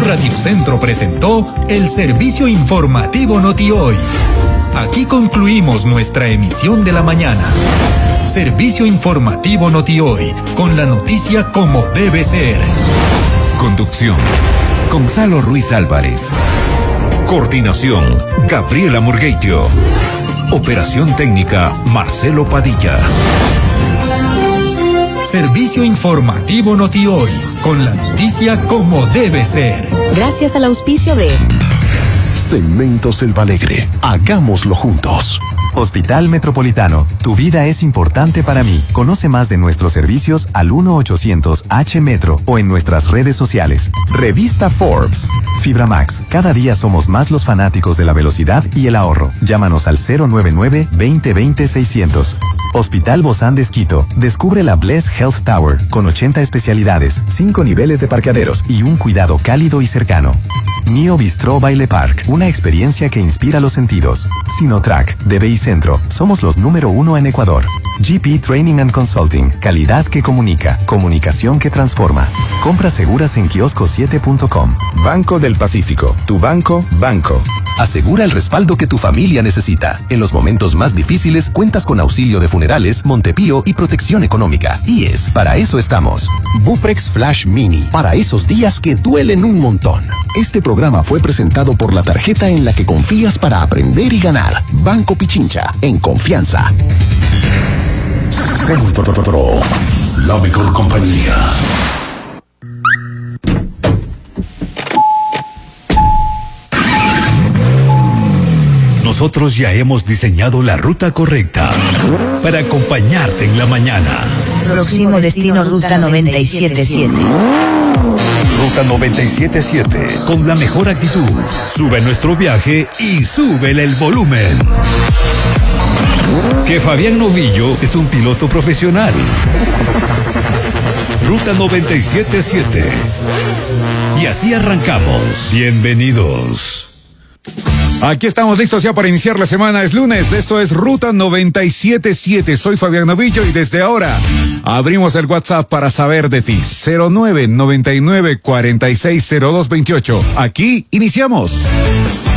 Radio Centro presentó el servicio informativo Noti Hoy. Aquí concluimos nuestra emisión de la mañana. Servicio informativo Noti Hoy, con la noticia como debe ser. Conducción: Gonzalo Ruiz Álvarez. Coordinación: Gabriela Murgueitio. Operación técnica: Marcelo Padilla. Servicio informativo Noti Hoy, con la noticia como debe ser. Gracias al auspicio de Cementos El Alegre. Hagámoslo juntos. Hospital Metropolitano, tu vida es importante para mí. Conoce más de nuestros servicios al 1-800-H-METRO o en nuestras redes sociales. Revista Forbes. Fibra Max, cada día somos más los fanáticos de la velocidad y el ahorro. Llámanos al 099-2020-600. Hospital Bozán de Esquito, descubre la Bless Health Tower, con 80 especialidades, 5 niveles de parqueaderos y un cuidado cálido y cercano. Mio Bistro Baile Park, una experiencia que inspira los sentidos. Sinotrack, de BI Centro, somos los número 1 en Ecuador. GP Training and Consulting, calidad que comunica, comunicación que transforma. Compras seguras en kiosco7.com. Banco del Pacífico, tu banco. Asegura el respaldo que tu familia necesita. En los momentos más difíciles cuentas con auxilio de funerales, Montepío y protección económica. IES, para eso estamos. Buprex Flash Mini, para esos días que duelen un montón. Este programa fue presentado por la tarjeta en la que confías para aprender y ganar. Banco Pichincha, en confianza. Centro, la mejor compañía. Nosotros ya hemos diseñado la ruta correcta para acompañarte en la mañana. Próximo destino Ruta 977. Ruta 977, con la mejor actitud. Sube nuestro viaje y súbele el volumen. Que Fabián Novillo es un piloto profesional. Ruta 977. Y así arrancamos. Bienvenidos. Aquí estamos listos ya para iniciar la semana. Es lunes, esto es Ruta 977. Soy Fabián Novillo y desde ahora abrimos el WhatsApp para saber de ti. 0999-460228. Aquí iniciamos.